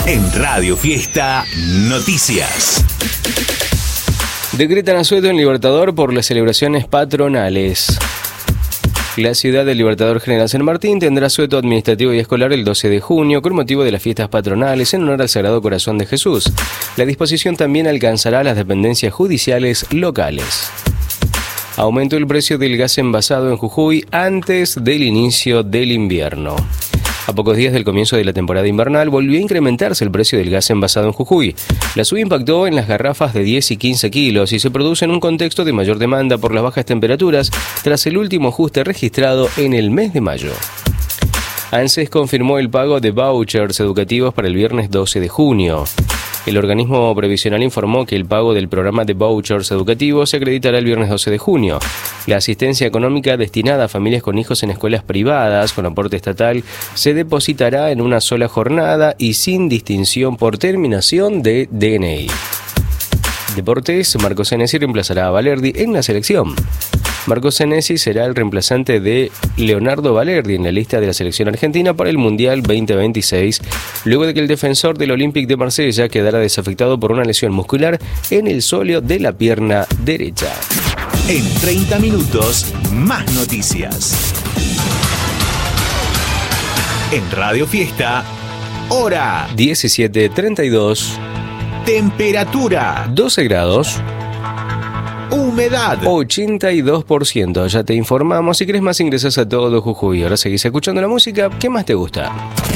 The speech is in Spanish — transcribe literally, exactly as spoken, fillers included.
En Radio Fiesta Noticias. Decretan asueto en Libertador por las celebraciones patronales. La ciudad del Libertador General San Martín tendrá asueto administrativo y escolar el doce de junio con motivo de las fiestas patronales en honor al Sagrado Corazón de Jesús. La disposición también alcanzará las dependencias judiciales locales. Aumentó el precio del gas envasado en Jujuy antes del inicio del invierno. A pocos días del comienzo de la temporada invernal volvió a incrementarse el precio del gas envasado en Jujuy. La suba impactó en las garrafas de diez y quince kilos y se produce en un contexto de mayor demanda por las bajas temperaturas tras el último ajuste registrado en el mes de mayo. ANSES confirmó el pago de vouchers educativos para el viernes doce de junio. El organismo previsional informó que el pago del programa de vouchers educativos se acreditará el viernes doce de junio. La asistencia económica destinada a familias con hijos en escuelas privadas con aporte estatal se depositará en una sola jornada y sin distinción por terminación de D N I. Deportes, Marco Senesi reemplazará a Valerdi en la selección. Marco Senesi será el reemplazante de Leonardo Valerdi en la lista de la selección argentina para el Mundial veinte veintiséis, luego de que el defensor del Olympique de Marsella quedara desafectado por una lesión muscular en el sóleo de la pierna derecha. En treinta minutos, más noticias. En Radio Fiesta, hora diecisiete treinta y dos. Temperatura doce grados. Humedad ochenta y dos por ciento. Ya te informamos. Si querés más, ingresás a Todo Jujuy. Ahora seguís escuchando la música. ¿Qué más te gusta?